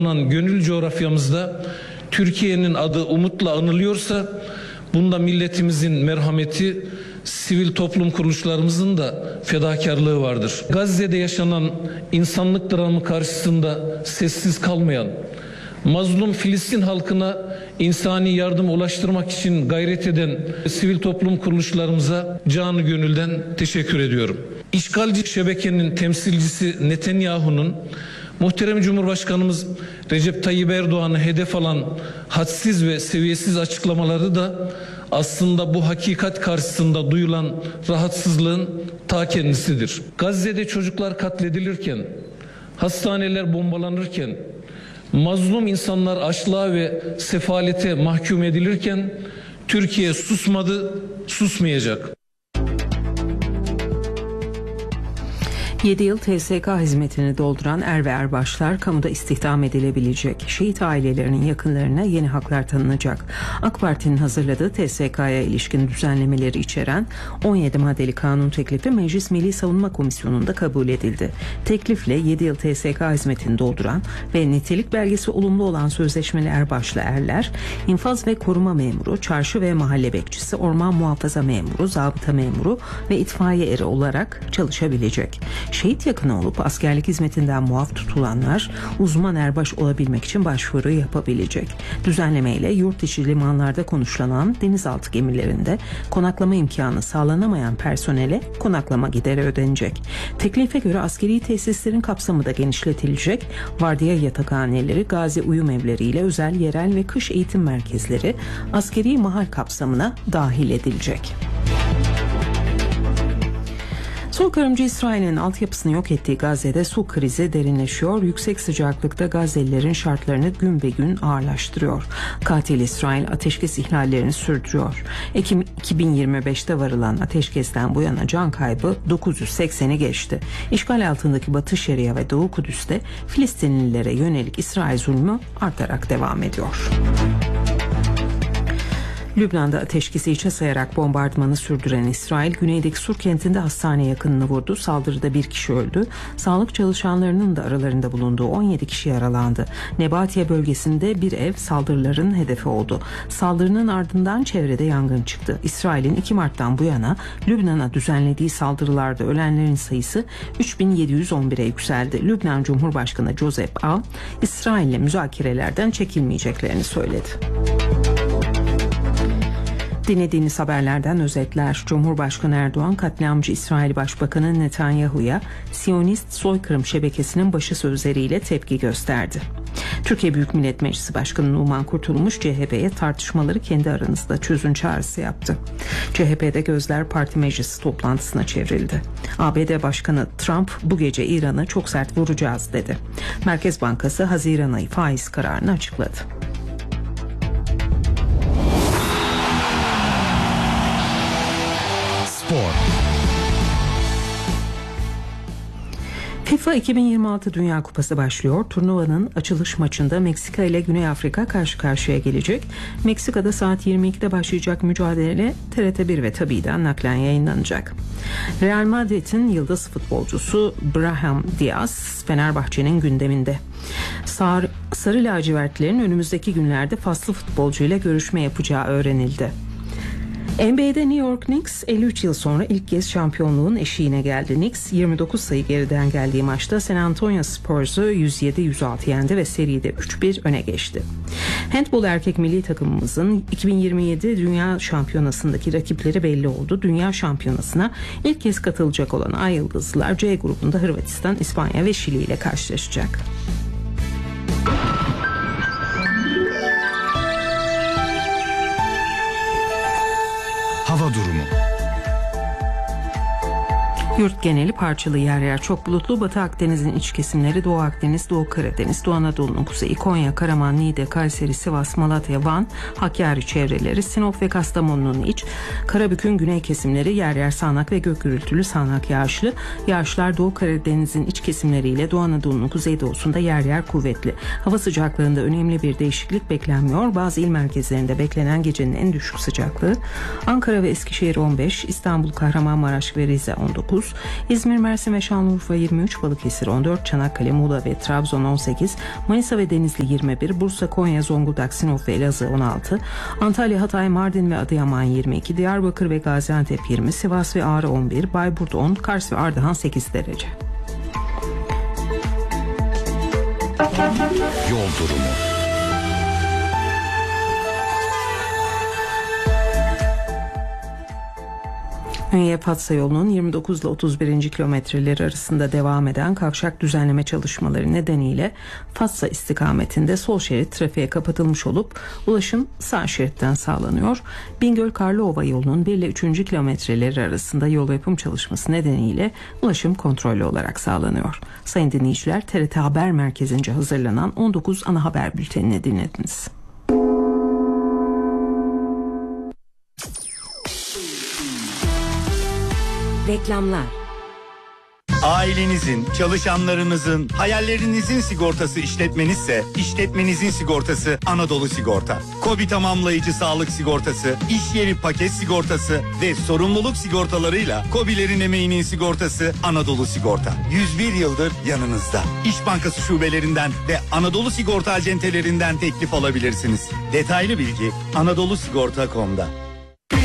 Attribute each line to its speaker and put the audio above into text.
Speaker 1: Gönül coğrafyamızda Türkiye'nin adı umutla anılıyorsa bunda milletimizin merhameti, sivil toplum kuruluşlarımızın da fedakarlığı vardır. Gazze'de yaşanan insanlık dramı karşısında sessiz kalmayan, mazlum Filistin halkına insani yardım ulaştırmak için gayret eden sivil toplum kuruluşlarımıza canı gönülden teşekkür ediyorum. İşgalci şebekenin temsilcisi Netanyahu'nun muhterem Cumhurbaşkanımız Recep Tayyip Erdoğan'ı hedef alan hadsiz ve seviyesiz açıklamaları da aslında bu hakikat karşısında duyulan rahatsızlığın ta kendisidir. Gazze'de çocuklar katledilirken, hastaneler bombalanırken, mazlum insanlar açlığa ve sefalete mahkum edilirken Türkiye susmadı, susmayacak.
Speaker 2: 7 yıl TSK hizmetini dolduran er ve erbaşlar kamuda istihdam edilebilecek. Şehit ailelerinin yakınlarına yeni haklar tanınacak. AK Parti'nin hazırladığı TSK'ya ilişkin düzenlemeleri içeren 17 maddeli kanun teklifi Meclis Milli Savunma Komisyonu'nda kabul edildi. Teklifle 7 yıl TSK hizmetini dolduran ve nitelik belgesi olumlu olan sözleşmeli erbaşlı erler, infaz ve koruma memuru, çarşı ve mahalle bekçisi, orman muhafaza memuru, zabıta memuru ve itfaiye eri olarak çalışabilecek. Şehit yakını olup askerlik hizmetinden muaf tutulanlar uzman erbaş olabilmek için başvuru yapabilecek. Düzenlemeyle yurt içi limanlarda konuşlanan denizaltı gemilerinde konaklama imkanı sağlanamayan personele konaklama gideri ödenecek. Teklife göre askeri tesislerin kapsamı da genişletilecek. Vardiya yatakhaneleri, gazi uyum evleri ile özel yerel ve kış eğitim merkezleri askeri mahal kapsamına dahil edilecek. Soykırımcı İsrail'in altyapısını yok ettiği Gazze'de su krizi derinleşiyor. Yüksek sıcaklıkta Gazze'lilerin şartlarını gün be gün ağırlaştırıyor. Katil İsrail ateşkes ihlallerini sürdürüyor. Ekim 2025'te varılan ateşkesten bu yana can kaybı 980'i geçti. İşgal altındaki Batı Şeria ve Doğu Kudüs'te Filistinlilere yönelik İsrail zulmü artarak devam ediyor. Lübnan'da ateşkesi hiçe sayarak bombardımanı sürdüren İsrail, güneydeki Sur kentinde hastane yakınını vurdu. Saldırıda bir kişi öldü. Sağlık çalışanlarının da aralarında bulunduğu 17 kişi yaralandı. Nebatiye bölgesinde bir ev saldırıların hedefi oldu. Saldırının ardından çevrede yangın çıktı. İsrail'in 2 Mart'tan bu yana Lübnan'a düzenlediği saldırılarda ölenlerin sayısı 3711'e yükseldi. Lübnan Cumhurbaşkanı Joseph Aoun, İsrail'le müzakerelerden çekilmeyeceklerini söyledi. Dinlediğiniz haberlerden özetler. Cumhurbaşkanı Erdoğan, katliamcı İsrail Başbakanı Netanyahu'ya Siyonist soykırım şebekesinin başı sözleriyle tepki gösterdi. Türkiye Büyük Millet Meclisi Başkanı Numan Kurtulmuş, CHP'ye tartışmaları kendi aranızda çözün çağrısı yaptı. CHP'de gözler parti meclisi toplantısına çevrildi. ABD Başkanı Trump, bu gece İran'ı çok sert vuracağız dedi. Merkez Bankası Haziran ayı faiz kararını açıkladı. FIFA 2026 Dünya Kupası başlıyor. Turnuvanın açılış maçında Meksika ile Güney Afrika karşı karşıya gelecek. Meksika'da saat 22'de başlayacak mücadele TRT1 ve Tabi'den naklen yayınlanacak. Real Madrid'in yıldız futbolcusu Brahim Diaz, Fenerbahçe'nin gündeminde. Sarı lacivertlerin önümüzdeki günlerde faslı futbolcuyla görüşme yapacağı öğrenildi. NBA'de New York Knicks 53 yıl sonra ilk kez şampiyonluğun eşiğine geldi. Knicks 29 sayı geriden geldiği maçta San Antonio Spurs'u 107-106 yendi ve seride 3-1 öne geçti. Handbol erkek milli takımımızın 2027 Dünya Şampiyonası'ndaki rakipleri belli oldu. Dünya Şampiyonası'na ilk kez katılacak olan Ay Yıldızlılar C grubunda Hırvatistan, İspanya ve Şili ile karşılaşacak.
Speaker 3: Hava durumu.
Speaker 2: Yurt geneli parçalı, yer yer çok bulutlu. Batı Akdeniz'in iç kesimleri, Doğu Akdeniz, Doğu Karadeniz, Doğu Anadolu'nun kuzeyi, Konya, Karaman, Niğde, Kayseri, Sivas, Malatya, Van, Hakkari çevreleri, Sinop ve Kastamonu'nun iç, Karabük'ün güney kesimleri yer yer sağanak ve gök gürültülü sağanak yağışlı. Yağışlar Doğu Karadeniz'in iç kesimleriyle Doğu Anadolu'nun kuzeydoğusunda yer yer kuvvetli. Hava sıcaklığında önemli bir değişiklik beklenmiyor. Bazı il merkezlerinde beklenen gecenin en düşük sıcaklığı Ankara ve Eskişehir 15, İstanbul, Kahramanmaraş ve Rize 19, 19, İzmir, Mersin ve Şanlıurfa 23, Balıkesir 14, Çanakkale, Muğla ve Trabzon 18, Manisa ve Denizli 21, Bursa, Konya, Zonguldak, Sinop ve Elazığ 16, Antalya, Hatay, Mardin ve Adıyaman 22, Diyarbakır ve Gaziantep 20, Sivas ve Ağrı 11, Bayburt 10, Kars ve Ardahan 8 derece.
Speaker 3: Yol durumu.
Speaker 2: Ünye-Fatsa yolunun 29 ile 31. kilometreleri arasında devam eden kavşak düzenleme çalışmaları nedeniyle Fatsa istikametinde sol şerit trafiğe kapatılmış olup ulaşım sağ şeritten sağlanıyor. Bingöl-Karlıova yolunun 1 ile 3. kilometreleri arasında yol yapım çalışması nedeniyle ulaşım kontrollü olarak sağlanıyor. Sayın dinleyiciler, TRT Haber Merkezi'nce hazırlanan 19 ana haber bültenini dinlediniz.
Speaker 4: Reklamlar.
Speaker 5: Ailenizin, çalışanlarınızın, hayallerinizin sigortası işletmenizse, işletmenizin sigortası Anadolu Sigorta. KOBİ tamamlayıcı sağlık sigortası, iş yeri paket sigortası ve sorumluluk sigortalarıyla KOBİ'lerin emeğinin sigortası Anadolu Sigorta. 101 yıldır yanınızda. İş Bankası şubelerinden ve Anadolu Sigorta acentelerinden teklif alabilirsiniz. Detaylı bilgi anadolusigorta.com'da.